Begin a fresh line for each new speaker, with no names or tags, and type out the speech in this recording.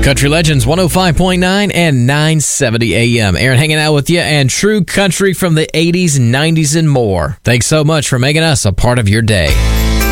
Country Legends 105.9 and 970 AM. Aaron hanging out with you, and true country from the 80s, 90s, and more. Thanks so much for making us a part of your day.